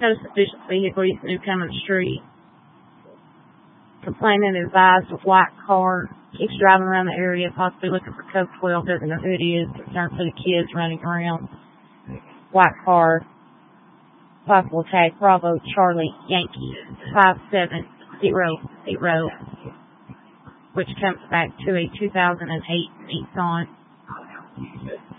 no suspicious vehicle using Newcomer Street. Complainant advised of white car, keeps driving around the area, possibly looking for code 12, doesn't know who it is, concerned for the kids running around. White car, possible tag, Bravo, Charlie, Yankee, 5700, which comes back to a 2008 Nissan.